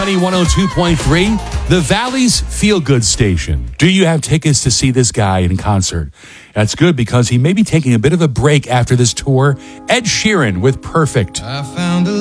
Money 102.3, the Valley's feel-good station. Do you have tickets to see this guy in concert? That's good because he may be taking a bit of a break after this tour. Ed Sheeran with Perfect. I found a